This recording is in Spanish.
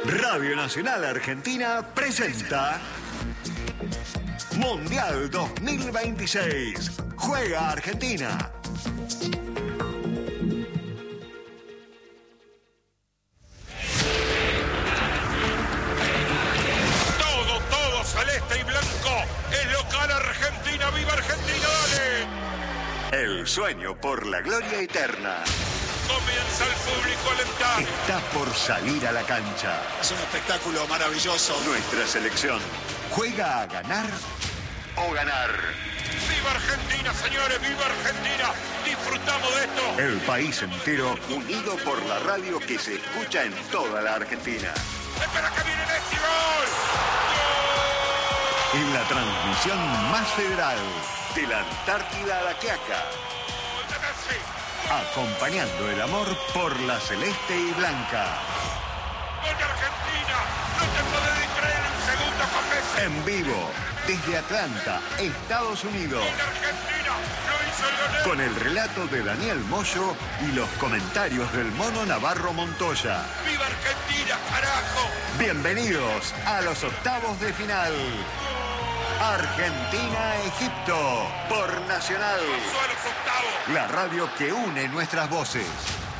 Radio Nacional Argentina presenta Mundial 2026. Juega Argentina. Todo celeste y blanco. Es local Argentina. ¡Viva Argentina! ¡Dale! El sueño por la gloria eterna. Comienza el público a alentar. Está por salir a la cancha. Es un espectáculo maravilloso. Nuestra selección juega a ganar o ganar. ¡Viva Argentina, señores! ¡Viva Argentina! ¡Disfrutamos de esto! El país entero unido por la radio que se escucha en toda la Argentina. ¡Espera que viene Messi! ¡Gol! En la transmisión más federal, de la Antártida a la Quiaca. ¡Gol de Messi! Acompañando el amor por la celeste y blanca. ¡Gol de Argentina! ¡No te podés distraer un segundo con Messi! En vivo, desde Atlanta, Estados Unidos. ¡Gol de Argentina! ¡Lo hizo el Lionel! Con el relato de Daniel Moyo y los comentarios del Mono Navarro Montoya. ¡Viva Argentina, carajo! Bienvenidos a los octavos de final. Argentina-Egipto por Nacional. Pasó a los octavos. La radio que une nuestras voces.